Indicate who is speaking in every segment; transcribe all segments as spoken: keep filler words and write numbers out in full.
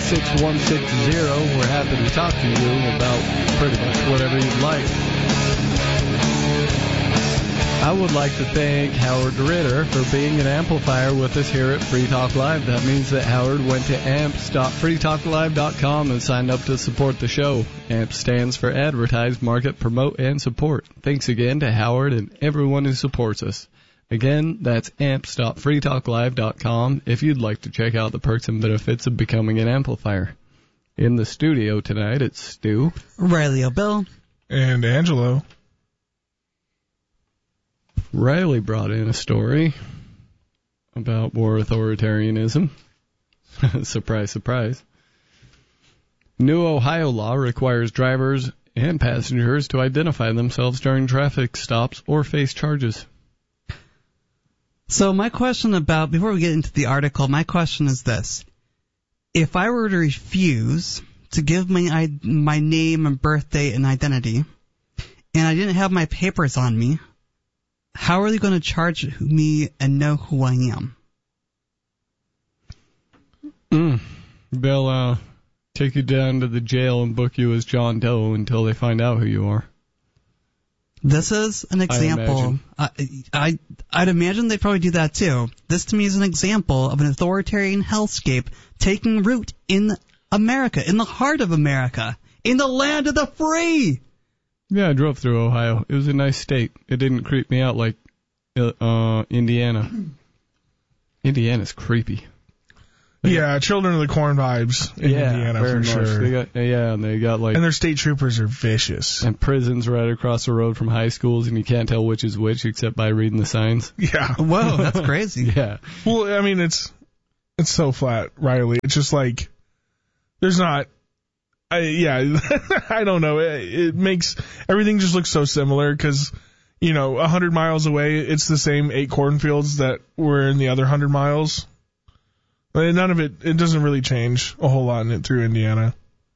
Speaker 1: six one six zero. We're happy to talk to you about pretty much whatever you'd like. I would like to thank Howard Ritter for being an amplifier with us here at Free Talk Live. That means that Howard went to amps dot free talk live dot com and signed up to support the show. AMP stands for Advertise, Market, Promote, and Support. Thanks again to Howard and everyone who supports us. Again, that's amps dot free talk live dot com if you'd like to check out the perks and benefits of becoming an amplifier. In the studio tonight, it's Stu,
Speaker 2: Riley O'Bill,
Speaker 3: and Angelo.
Speaker 1: Riley brought in a story about war authoritarianism. Surprise, surprise. New Ohio law requires drivers and passengers to identify themselves during traffic stops or face charges.
Speaker 2: So my question about, before we get into the article, my question is this. If I were to refuse to give my my name and birth date and identity, and I didn't have my papers on me, how are they going to charge me and know who I am?
Speaker 1: Mm. They'll uh, take you down to the jail and book you as John Doe until they find out who you are.
Speaker 2: This is an example. I, I, I'd imagine they'd probably do that too. This to me is an example of an authoritarian hellscape taking root in America, in the heart of America, in the land of the free.
Speaker 1: Yeah, I drove through Ohio. It was a nice state. It didn't creep me out like uh, Indiana. Indiana's creepy.
Speaker 3: Yeah, Children of the Corn vibes in
Speaker 1: yeah,
Speaker 3: Indiana
Speaker 1: very
Speaker 3: for
Speaker 1: much.
Speaker 3: sure.
Speaker 1: They got, yeah, and they got like...
Speaker 3: And their state troopers are vicious.
Speaker 1: And prisons right across the road from high schools, and you can't tell which is which except by reading the signs.
Speaker 3: Yeah.
Speaker 2: Whoa, that's crazy.
Speaker 1: Yeah.
Speaker 3: Well, I mean, it's it's so flat, Riley. It's just like, there's not... I, yeah, I don't know. It, it makes everything just look so similar because, you know, a hundred miles away, it's the same eight cornfields that were in the other hundred miles. But none of it, it doesn't really change a whole lot in it through Indiana.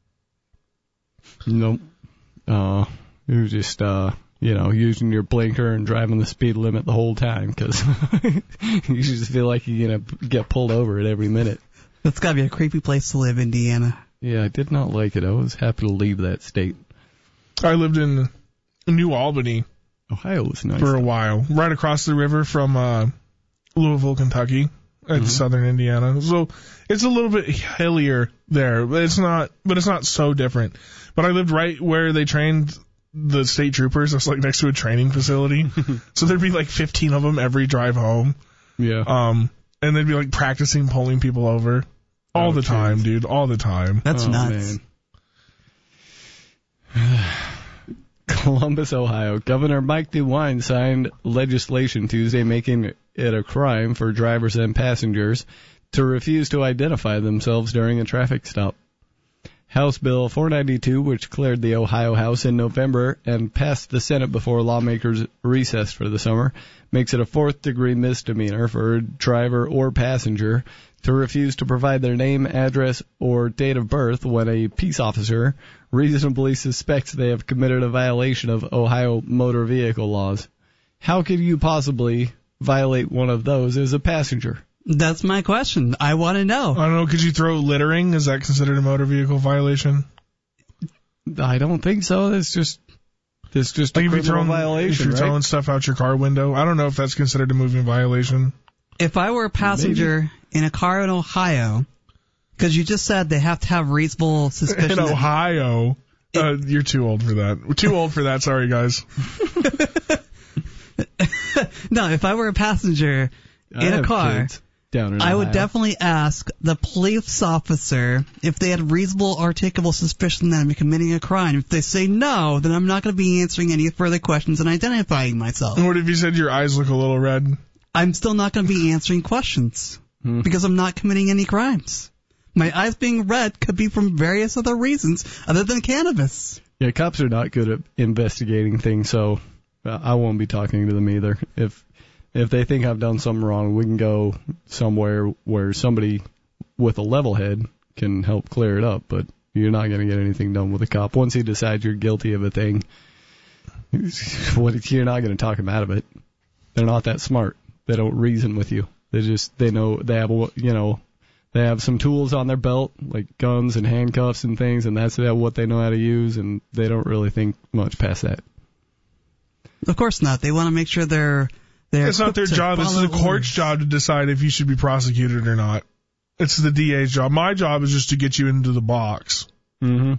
Speaker 1: Nope. Uh, you're just, uh, you know, using your blinker and driving the speed limit the whole time because you just feel like you're going to get pulled over at every minute.
Speaker 2: That's got to be a creepy place to live, Indiana.
Speaker 1: Yeah, I did not like it. I was happy to leave that state.
Speaker 3: I lived in New Albany.
Speaker 1: Ohio was nice.
Speaker 3: For a while. Right across the river from uh, Louisville, Kentucky, at mm-hmm. southern Indiana. So it's a little bit hillier there, but it's not but it's not so different. But I lived right where they trained the state troopers. It's like next to a training facility. So there'd be like fifteen of them every drive home.
Speaker 1: Yeah.
Speaker 3: Um, and they'd be like practicing pulling people over. All oh, the time, geez. dude. All the time.
Speaker 2: That's
Speaker 1: oh,
Speaker 2: nuts.
Speaker 1: Man. Columbus, Ohio. Governor Mike DeWine signed legislation Tuesday making it a crime for drivers and passengers to refuse to identify themselves during a traffic stop. House Bill four ninety-two, which cleared the Ohio House in November and passed the Senate before lawmakers recessed for the summer, makes it a fourth-degree misdemeanor for a driver or passenger to refuse to provide their name, address, or date of birth when a peace officer reasonably suspects they have committed a violation of Ohio motor vehicle laws. How could you possibly violate one of those as a passenger?
Speaker 2: That's my question. I want to know.
Speaker 3: I don't know. Could you throw littering? Is that considered a motor vehicle violation?
Speaker 1: I don't think so. It's just it's just
Speaker 3: like
Speaker 1: a
Speaker 3: if you're throwing,
Speaker 1: violation,
Speaker 3: if you're
Speaker 1: right?
Speaker 3: throwing stuff out your car window. I don't know if that's considered a moving violation.
Speaker 2: If I were a passenger Maybe. in a car in Ohio, because you just said they have to have reasonable suspicion.
Speaker 3: In Ohio, it, uh, you're too old for that. We're too old for that. Sorry, guys.
Speaker 2: No, if I were a passenger
Speaker 1: I
Speaker 2: in a car,
Speaker 1: down in
Speaker 2: I
Speaker 1: Ohio.
Speaker 2: would definitely ask the police officer if they had reasonable, articulable suspicion that I'm committing a crime. If they say no, then I'm not going to be answering any further questions and identifying myself.
Speaker 3: And what if you said your eyes look a little red?
Speaker 2: I'm still not going to be answering questions
Speaker 1: hmm.
Speaker 2: because I'm not committing any crimes. My eyes being red could be from various other reasons other than cannabis.
Speaker 1: Yeah, cops are not good at investigating things, so I won't be talking to them either. If if they think I've done something wrong, we can go somewhere where somebody with a level head can help clear it up, but you're not going to get anything done with a cop. Once he decides you're guilty of a thing, you're not going to talk him out of it. They're not that smart. They don't reason with you. They just, they know, they have, you know, They have some tools on their belt, like guns and handcuffs and things, and that's what they know how to use, and they don't really think much past that.
Speaker 2: Of course not. They want to make sure they're... they're
Speaker 3: it's not their job. This is the court's job to decide if you should be prosecuted or not. It's the D A's job. My job is just to get you into the box.
Speaker 1: Mm-hmm.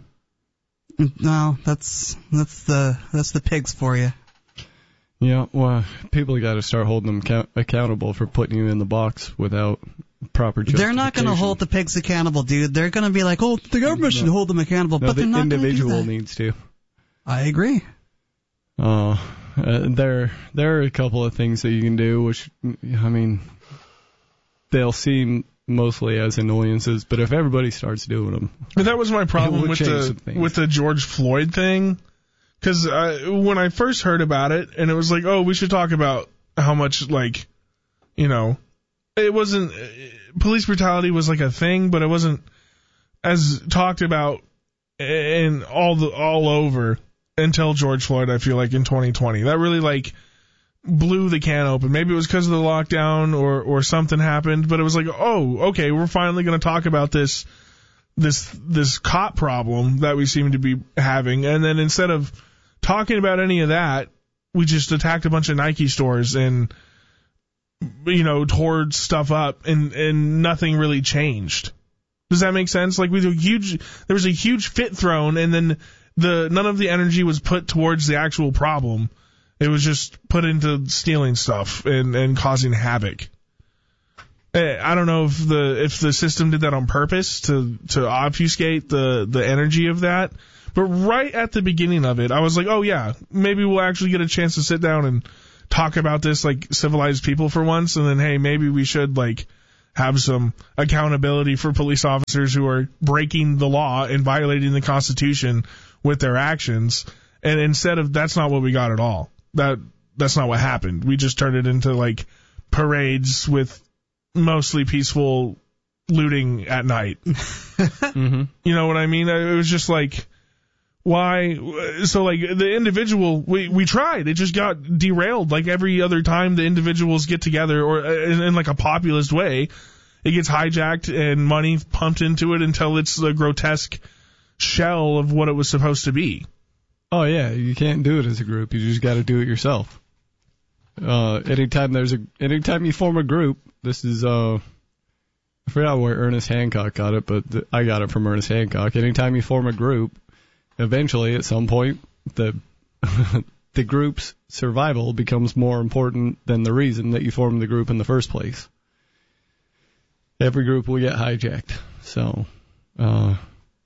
Speaker 2: No, that's that's the that's the pigs for you.
Speaker 1: Yeah, well, people got to start holding them count- accountable for putting you in the box without proper justification.
Speaker 2: They're not going to hold the pigs accountable, dude. They're going to be like, oh, the government should
Speaker 1: no.
Speaker 2: hold them accountable,
Speaker 1: no,
Speaker 2: but they're
Speaker 1: the
Speaker 2: not
Speaker 1: individual
Speaker 2: gonna do that.
Speaker 1: needs to.
Speaker 2: I agree.
Speaker 1: Uh, uh, there there are a couple of things that you can do, which, I mean, they'll seem mostly as annoyances, but if everybody starts doing them...
Speaker 3: But that was my problem with the with the George Floyd thing, because when I first heard about it, and it was like, oh, we should talk about how much, like, you know, it wasn't... Police brutality was like a thing, but it wasn't as talked about and all the all over until George Floyd, I feel like, in twenty twenty. That really, like... blew the can open. Maybe it was because of the lockdown or, or something happened, but it was like, oh, okay, we're finally going to talk about this, this, this cop problem that we seem to be having. And then instead of talking about any of that, we just attacked a bunch of Nike stores and, you know, tore stuff up and, and nothing really changed. Does that make sense? Like, we do huge, there was a huge fit thrown, and then the, none of the energy was put towards the actual problem. It was just put into stealing stuff and, and causing havoc. I don't know if the if the system did that on purpose to, to obfuscate the, the energy of that. But right at the beginning of it, I was like, oh, yeah, maybe we'll actually get a chance to sit down and talk about this like civilized people for once. And then, hey, maybe we should like have some accountability for police officers who are breaking the law and violating the Constitution with their actions. And instead of that's not what we got at all. That that's not what happened. We just turned it into like parades with mostly peaceful looting at night.
Speaker 1: Mm-hmm.
Speaker 3: You know what I mean? It was just like, why? So like the individual, we we tried. It just got derailed. Like every other time the individuals get together, or in, in like a populist way, it gets hijacked and money pumped into it until it's a grotesque shell of what it was supposed to be.
Speaker 1: Oh, yeah, you can't do it as a group. You just got to do it yourself. Uh, anytime there's a, anytime you form a group, this is, uh, I forgot where Ernest Hancock got it, but th- I got it from Ernest Hancock. Anytime you form a group, eventually, at some point, the, the group's survival becomes more important than the reason that you formed the group in the first place. Every group will get hijacked. So, uh,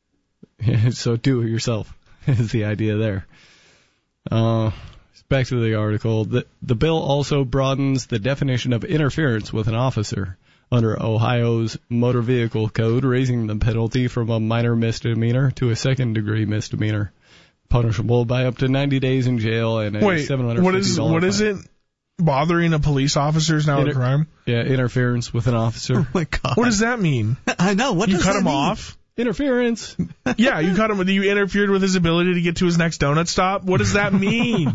Speaker 1: so do it yourself. Is the idea there. Uh, back to the article. The, the bill also broadens the definition of interference with an officer under Ohio's Motor Vehicle Code, raising the penalty from a minor misdemeanor to a second-degree misdemeanor, punishable by up to ninety days in jail and a
Speaker 3: Wait,
Speaker 1: seven hundred fifty dollars
Speaker 3: what is, what is it? Bothering a police officer is now
Speaker 1: Inter-
Speaker 3: a crime?
Speaker 1: Yeah, interference with an officer.
Speaker 2: Oh, my God.
Speaker 3: What does that mean?
Speaker 2: I know. What
Speaker 3: you
Speaker 2: does
Speaker 3: cut
Speaker 2: that
Speaker 3: him
Speaker 2: mean?
Speaker 3: off?
Speaker 1: Interference.
Speaker 3: Yeah, you cut him. You interfered with his ability to get to his next donut stop. What does that mean?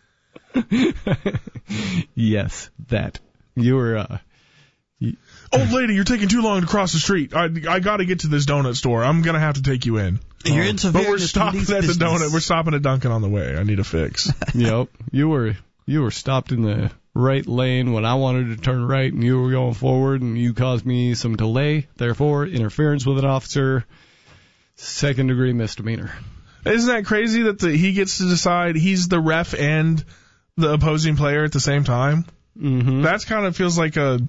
Speaker 1: Yes, that. You were, uh... You,
Speaker 3: old lady, you're taking too long to cross the street. I, I got to get to this donut store. I'm going to have to take you in.
Speaker 2: You're
Speaker 3: um,
Speaker 2: interfering
Speaker 3: But we're
Speaker 2: with
Speaker 3: stopping at
Speaker 2: police
Speaker 3: the donut.
Speaker 2: business.
Speaker 3: We're stopping at Dunkin' on the way. I need a fix.
Speaker 1: Yep. You were you were stopped in the right lane when I wanted to turn right, and you were going forward, and you caused me some delay. Therefore, interference with an officer, second degree misdemeanor.
Speaker 3: Isn't that crazy that the, he gets to decide he's the ref and the opposing player at the same time?
Speaker 1: Mm-hmm.
Speaker 3: That's kind of feels like a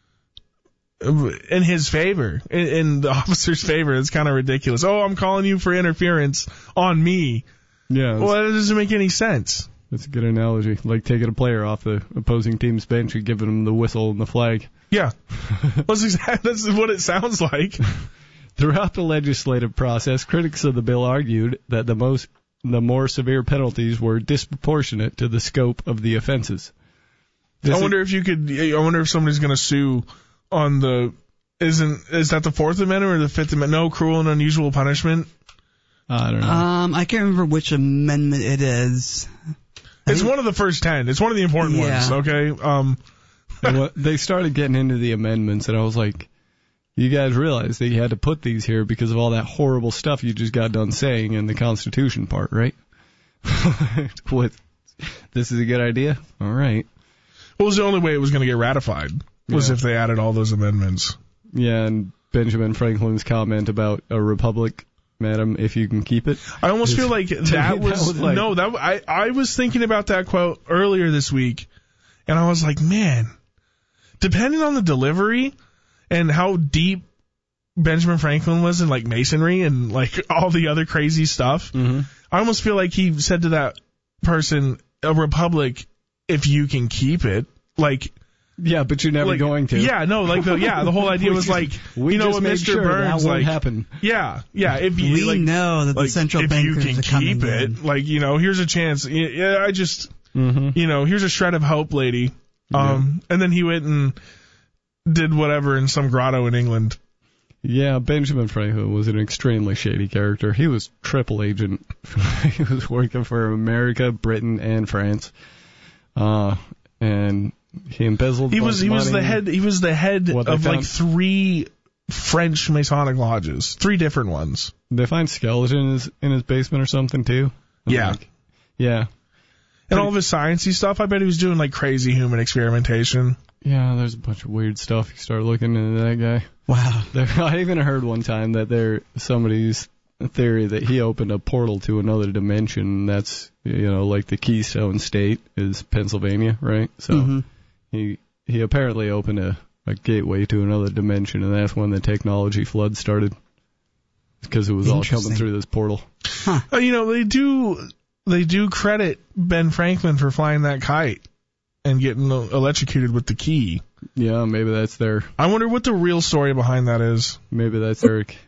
Speaker 3: in his favor, in, in the officer's favor. It's kind of ridiculous. Oh, I'm calling you for interference on me.
Speaker 1: Yeah.
Speaker 3: Well, that doesn't make any sense.
Speaker 1: That's a good analogy. Like taking a player off the opposing team's bench and giving them the whistle and the flag.
Speaker 3: Yeah. that's, exactly, that's what it sounds like.
Speaker 1: Throughout the legislative process, critics of the bill argued that the most, the more severe penalties were disproportionate to the scope of the offenses. This
Speaker 3: I wonder if you could. I wonder if somebody's going to sue on the. Isn't is that the Fourth Amendment or the Fifth Amendment? No cruel and unusual punishment.
Speaker 1: I don't know.
Speaker 2: Um, I can't remember which amendment it is.
Speaker 3: It's one of the first ten. It's one of the important
Speaker 2: Yeah.
Speaker 3: ones. Okay. Um.
Speaker 1: Well, they started getting into the amendments, and I was like, you guys realize that you had to put these here because of all that horrible stuff you just got done saying in the Constitution part, right? What? This is a good idea? All right.
Speaker 3: What was the only way it was going to get ratified? Was
Speaker 1: Yeah.
Speaker 3: if they added all those amendments.
Speaker 1: Yeah, and Benjamin Franklin's comment about a republic, madam, if you can keep it.
Speaker 3: I almost
Speaker 1: Is-
Speaker 3: feel like
Speaker 1: to me,
Speaker 3: that was,
Speaker 1: that was like-
Speaker 3: no, that I, I was thinking about that quote earlier this week, and I was like, man, depending on the delivery and how deep Benjamin Franklin was in like masonry and like all the other crazy stuff,
Speaker 1: Mm-hmm.
Speaker 3: I almost feel like he said to that person, a republic, if you can keep it, like,
Speaker 1: Yeah, but you're never
Speaker 3: like,
Speaker 1: going to.
Speaker 3: yeah, no, like the, yeah, the whole idea
Speaker 1: We
Speaker 3: was
Speaker 1: just-
Speaker 3: like,
Speaker 1: we
Speaker 3: you know
Speaker 1: just
Speaker 3: what,
Speaker 1: made
Speaker 3: Mister
Speaker 1: sure
Speaker 3: Burns,
Speaker 1: that won't
Speaker 3: like,
Speaker 1: happen.
Speaker 3: yeah, yeah, if you,
Speaker 2: We
Speaker 3: like,
Speaker 2: know that the
Speaker 3: like,
Speaker 2: central
Speaker 3: if you
Speaker 2: bankers
Speaker 3: can
Speaker 2: are coming
Speaker 3: keep it,
Speaker 2: in.
Speaker 3: like, you know, here's a chance. Yeah, yeah, I just,
Speaker 1: Mm-hmm.
Speaker 3: you know, here's a shred of hope, lady. Um, and then he went and did whatever in some grotto in England.
Speaker 1: Yeah, Benjamin Franklin was an extremely shady character. He was triple agent. He was working for America, Britain, and France. Uh, and he embezzled.
Speaker 3: He
Speaker 1: a bunch
Speaker 3: was
Speaker 1: of
Speaker 3: he was
Speaker 1: money.
Speaker 3: the head he was the head
Speaker 1: What they
Speaker 3: of like
Speaker 1: found-
Speaker 3: three French Masonic lodges, three different ones.
Speaker 1: Did they find skeleton in his, in his basement or something too? I'm
Speaker 3: Yeah.
Speaker 1: like, yeah.
Speaker 3: And all of his sciencey stuff, I bet he was doing like crazy human experimentation.
Speaker 1: Yeah, there's a bunch of weird stuff. You start looking into that guy.
Speaker 2: Wow.
Speaker 1: There, I even heard one time that there somebody's theory that he opened a portal to another dimension. That's, you know, like the Keystone State is Pennsylvania, right? So
Speaker 2: hmm
Speaker 1: he he apparently opened a, a gateway to another dimension, and that's when the technology flood started. Because it was all coming
Speaker 2: Interesting.
Speaker 1: through this portal.
Speaker 3: Uh, you know, they do they do credit Ben Franklin for flying that kite and getting electrocuted with the key.
Speaker 1: Yeah, maybe that's their
Speaker 3: I wonder what the real story behind that is.
Speaker 1: maybe that's their